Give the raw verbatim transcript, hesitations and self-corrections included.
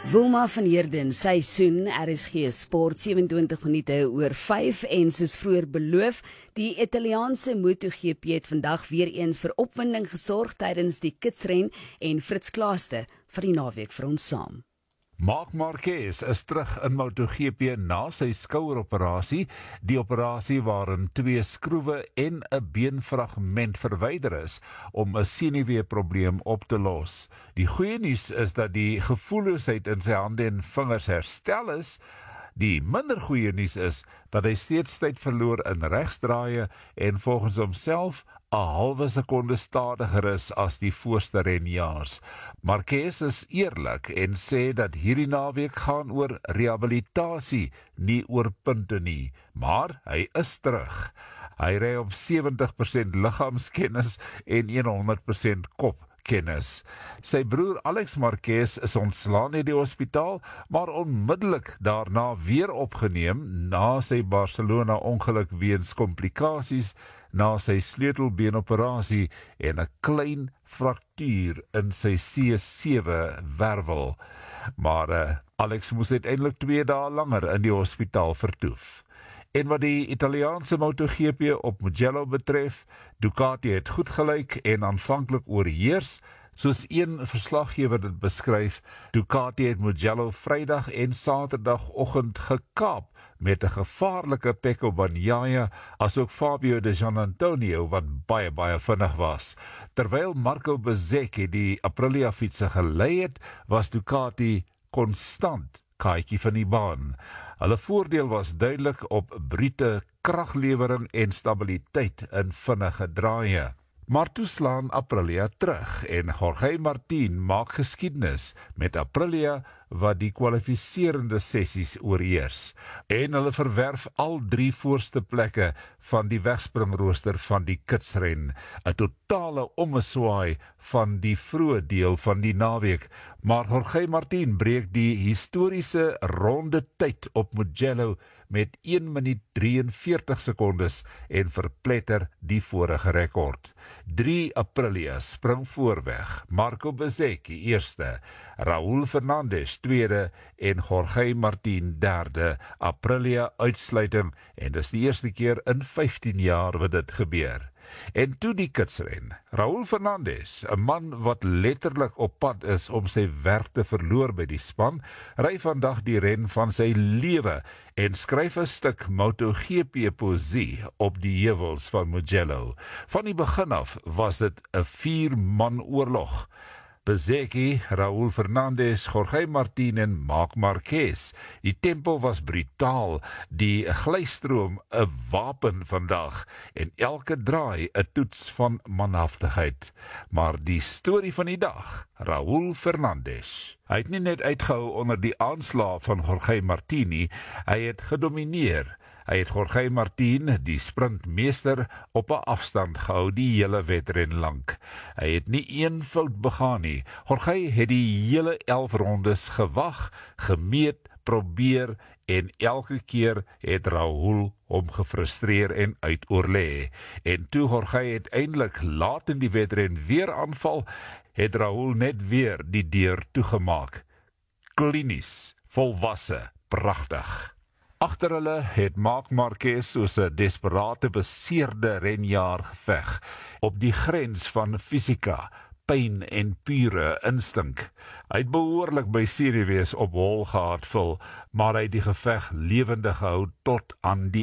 Wilma van Heerden, seisoen R S G Sport, sewe-en-twintig minute oor vyf en soos vroeër beloof, die Italiaanse MotoGP het vandag weer eens vir opwinding gesorg tydens die kitsren en Fritz Klaaste vir die naweek vir ons saam. Marc Marquez is terug in MotoGP na sy skoueroperasie, die operasie waarin twee skroewe en 'n beenfragment verwyder is om 'n senuweeprobleem op te los. Die goeie nuus is dat die gevoelloosheid in sy hande en vingers herstel is. Die minder goeie nuus is dat hy steeds tyd verloor in regsdraaie en volgens homself 'n halwe sekonde stadiger is as die voorste renjaars. Marquez is eerlik en sê dat hierdie naweek gaan oor rehabilitasie, nie oor punte nie, maar hy is terug. Hy ry op sewentig persent liggaamskennis en honderd persent kop. Kennis. Sy broer Alex Marquez is ontslaan uit die hospitaal, maar onmiddellik daarna weer opgeneem na sy Barcelona-ongeluk weens komplikasies na sy sleutelbeenoperasie en 'n klein fraktuur in sy C sewe wervel. Maar uh, Alex moes uiteindelik twee dae langer in die hospitaal vertoef. En wat die Italiaanse MotoGP op Mugello betref, Ducati het goed gelyk en aanvanklik oorheers, soos een verslaggewer dit beskryf. Ducati het Mugello Vrydag en Saterdagoggend gekaap met 'n gevaarlike Pecco Bagnaia, asook Fabio De Gianantonio wat baie baie vinnig was. Terwyl Marco Bezzecchi die Aprilia fietsse gelei het, was Ducati konstant kaaitjie van die baan. Hulle voordeel was duidelik op brute kraglewering en stabiliteit in vinnige draaie. Maar toe slaan Aprilia terug en Jorge Martin maak geskiedenis met Aprilia wat die kwalifiserende sessies oorheers. En hulle verwerf al drie voorste plekke van die wegspringrooster van die kitsren. 'n Totale ommeswaai van die vroeë deel van die naweek. Maar Jorge Martin breek die historiese ronde tyd op Mugello met een minuut drieënveertig sekondes en verpletter die vorige rekord. Drie Aprilia spring voorweg. Marco Bezzecchi eerste, Raúl Fernandez tweede en Jorge Martin derde. Aprilia uitsluiting en dis die eerste keer in vyftien jaar wat dit gebeur. En toe die kitsren. Raúl Fernandez, 'n man wat letterlik op pad is om sy werk te verloor by die span, ry vandag die ren van sy lewe en skryf 'n stuk MotoGP poesie op die heuwels van Mugello. Van die begin af was dit 'n vier-man oorlog. Bezzecchi, Raúl Fernandez, Jorge Martin en Marc Marquez. Die tempo was brutaal, die glystroom 'n wapen vandag en elke draai 'n toets van manhaftigheid. Maar die storie van die dag, Raúl Fernandez. Hy het nie net uitgehou onder die aanslag van Jorge Martin nie, hy het gedomineer. Hy het Jorge Martin, die sprintmeester, op 'n afstand gehou die hele wedren lank. Hy het nie een fout begaan nie. Jorge het die hele elf rondes gewag, gemeet, probeer en elke keer het Raúl hom gefrustreer en uitoorlê. En toe Jorge uiteindelik laat in die wedren weer aanval, het Raúl net weer die deur toegemaak. Klinies, volwasse, pragtig. Agter hulle het Marc Marquez soos 'n desperate beseerde renjaer geveg, op die grens van fisika, pyn en pure instink. Hy het behoorlik by senuwees op hol gehad vul, maar hy het die geveg lewendig gehou tot aan die